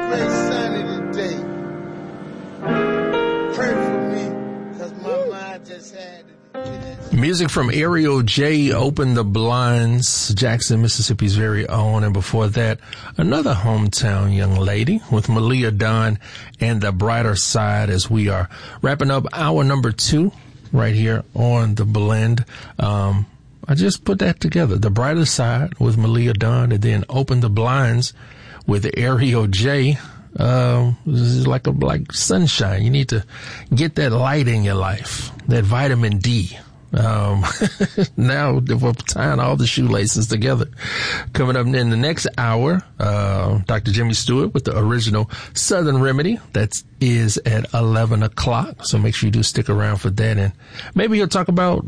great sunny today. Pray for me, cause my mind just had it. Music from Ariel J. Open the Blinds, Jackson, Mississippi's very own. And before that, another hometown young lady with Malia Dawn and The Brighter Side, as we are wrapping up hour number 2 right here on The Blend. I just put that together. The Brighter Side with Malia Dawn, and then Open the Blinds with Ariel J. This is like sunshine. You need to get that light in your life, that vitamin D. Now we're tying all the shoelaces together. Coming up in the next hour, Dr. Jimmy Stewart with the original Southern Remedy. That is at 11 o'clock. So make sure you do stick around for that. And maybe he'll talk about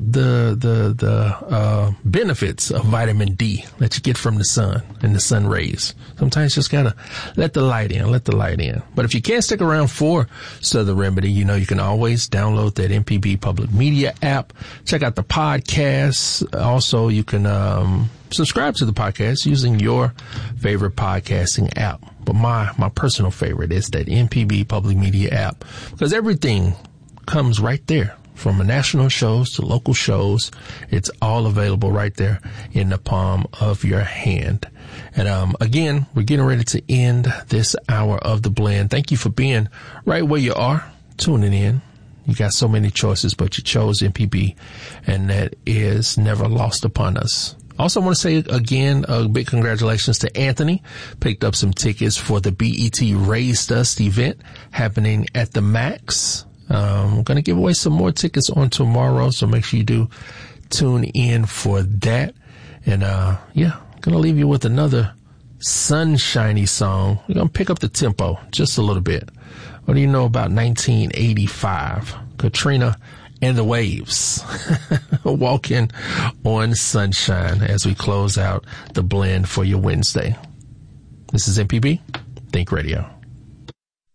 the benefits of vitamin D that you get from the sun and the sun rays. Sometimes you just gotta let the light in. But if you can't stick around for Southern Remedy, you know you can always download that MPB Public Media app. Check out the podcast. Also, you can subscribe to the podcast using your favorite podcasting app. But my personal favorite is that MPB Public Media app, because everything comes right there, from national shows to local shows. It's all available right there in the palm of your hand. And again, we're getting ready to end this hour of The Blend. Thank you for being right where you are, tuning in. You got so many choices, but you chose MPB, and that is never lost upon us. Also, I want to say again, a big congratulations to Anthony. Picked up some tickets for the BET Raised Us event happening at the Max. I'm going to give away some more tickets on tomorrow, so make sure you do tune in for that. And I'm going to leave you with another sunshiny song. We're going to pick up the tempo just a little bit. What do you know about 1985? Katrina and the Waves. Walking on Sunshine as we close out The Blend for your Wednesday. This is MPB Think Radio.